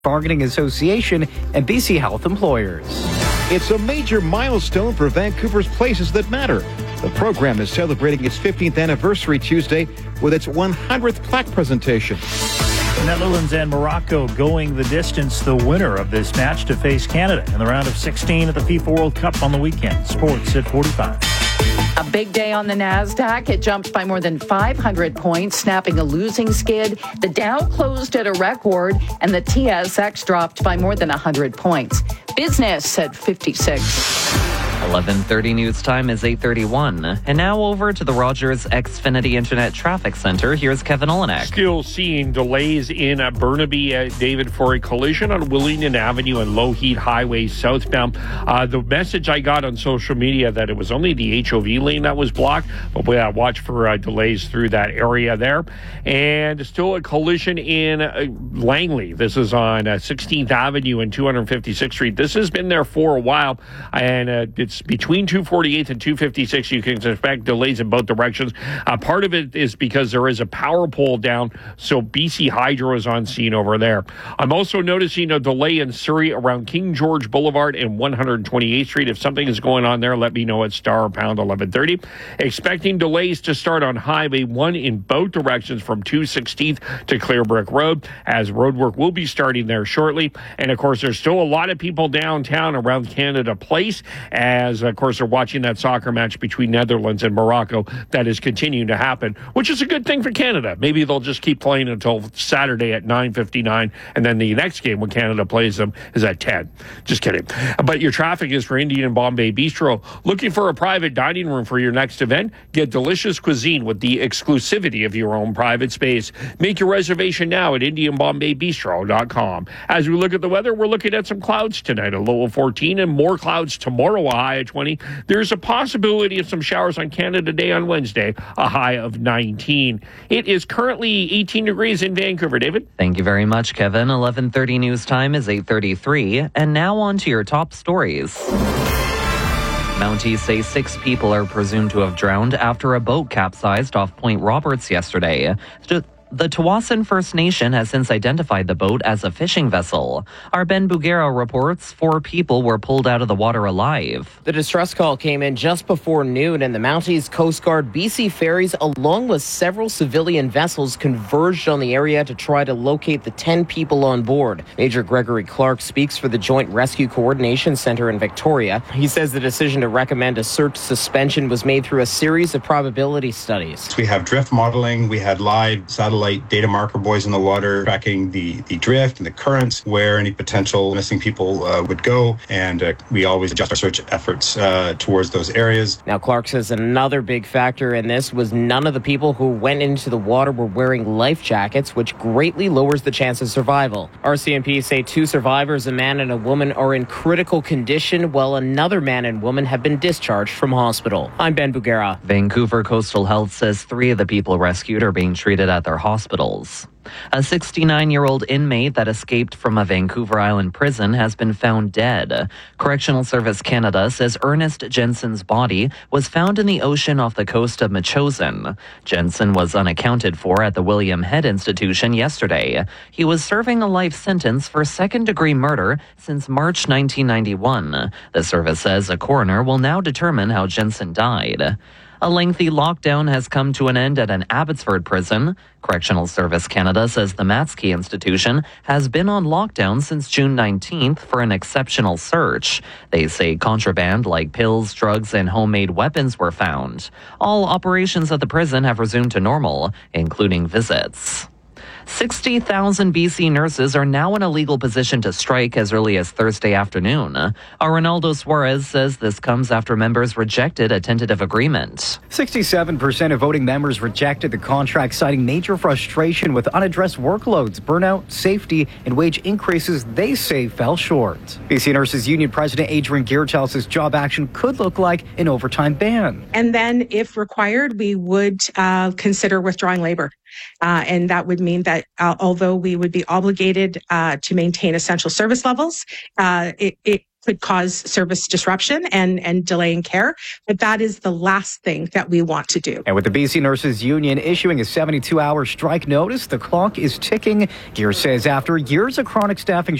Bargaining Association and BC Health Employers. It's a major milestone for Vancouver's Places That Matter. The program is celebrating its 15th anniversary Tuesday with its 100th plaque presentation. The Netherlands and Morocco going the distance, the winner of this match to face Canada in the round of 16 at the FIFA World Cup on the weekend. Sports at 45. A big day on the NASDAQ. It jumped by more than 500 points, snapping a losing skid. The Dow closed at a record, and the TSX dropped by more than 100 points. Business at 56. 11:30 news time is 8:31. And now over to the Rogers Xfinity Internet Traffic Center. Here's Kevin Olenek. Still seeing delays in Burnaby, David, for a collision on Willingdon Avenue and Lougheed Highway southbound. The message I got on social media that it was only the HOV lane that was blocked, but we watch for delays through that area there. And still a collision in Langley. This is on 16th Avenue and 256th Street. This has been there for a while, and it's between 248th and 256. You can expect delays in both directions. Part of it is because there is a power pole down, so BC Hydro is on scene over there. I'm also noticing a delay in Surrey around King George Boulevard and 128th Street. If something is going on there, let me know at star pound 1130. Expecting delays to start on Highway 1 in both directions from 216th to Clearbrick Road, as roadwork will be starting there shortly. And, of course, there's still a lot of people downtown around Canada Place, as, of course, they're watching that soccer match between Netherlands and Morocco that is continuing to happen, which is a good thing for Canada. Maybe they'll just keep playing until Saturday at 9:59, and then the next game when Canada plays them is at 10. Just kidding. But your traffic is for Indian and Bombay Bistro. Looking for a private dining room for your next event? Get delicious cuisine with the exclusivity of your own private space. Make your reservation now at IndianBombayBistro.com. As we look at the weather, we're looking at some clouds tonight, a low of 14, and more clouds tomorrow, a high of 20. There's a possibility of some showers on Canada Day on Wednesday, a high of 19. It is currently 18 degrees in Vancouver. David? Thank you very much, Kevin. 11:30 news time is 8:33. And now on to your top stories. Mounties say 6 people are presumed to have drowned after a boat capsized off Point Roberts yesterday. The Tsawwassen First Nation has since identified the boat as a fishing vessel. Our Ben Bugera reports 4 people were pulled out of the water alive. The distress call came in just before noon, and the Mounties, Coast Guard, BC Ferries, along with several civilian vessels, converged on the area to try to locate the 10 people on board. Major Gregory Clark speaks for the Joint Rescue Coordination Center in Victoria. He says the decision to recommend a search suspension was made through a series of probability studies. We have drift modeling, we had live satellite data marker buoys in the water tracking the drift and the currents, where any potential missing people would go, and we always adjust our search efforts towards those areas. Now, Clark says another big factor in this was none of the people who went into the water were wearing life jackets, which greatly lowers the chance of survival. RCMP say 2 survivors, a man and a woman, are in critical condition, while another man and woman have been discharged from hospital. I'm Ben Bugera. Vancouver Coastal Health says 3 of the people rescued are being treated at their hospitals. A 69-year-old inmate that escaped from a Vancouver Island prison has been found dead. Correctional Service Canada says Ernest Jensen's body was found in the ocean off the coast of Metchosin. Jensen was unaccounted for at the William Head Institution yesterday. He was serving a life sentence for second-degree murder since March 1991. The service says a coroner will now determine how Jensen died. A lengthy lockdown has come to an end at an Abbotsford prison. Correctional Service Canada says the Matsky Institution has been on lockdown since June 19th for an exceptional search. They say contraband like pills, drugs, and homemade weapons were found. All operations at the prison have resumed to normal, including visits. 60,000 BC nurses are now in a legal position to strike as early as Thursday afternoon. Ronaldo Suarez says this comes after members rejected a tentative agreement. 67% of voting members rejected the contract, citing major frustration with unaddressed workloads, burnout, safety, and wage increases they say fell short. BC Nurses Union President Adrian Geertel says job action could look like an overtime ban. And then, if required, we would consider withdrawing labor. And that would mean that although we would be obligated to maintain essential service levels, it could cause service disruption and delay in care. But that is the last thing that we want to do. And with the BC Nurses Union issuing a 72-hour strike notice, the clock is ticking. Gear says after years of chronic staffing